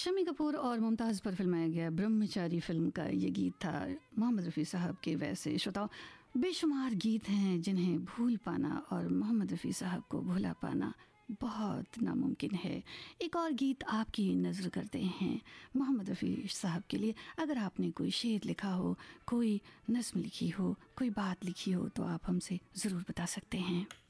शम्मी कपूर और मुमताज़ पर फिल्माया गया ब्रह्मचारी फिल्म का ये गीत था मोहम्मद रफ़ी साहब के। वैसे श्रोताओ, बेशुमार गीत हैं जिन्हें भूल पाना और मोहम्मद रफ़ी साहब को भुला पाना बहुत नामुमकिन है। एक और गीत आपकी नज़र करते हैं मोहम्मद रफ़ी साहब के लिए। अगर आपने कोई शेर लिखा हो, कोई नज़्म लिखी हो, कोई बात लिखी हो तो आप हमसे ज़रूर बता सकते हैं।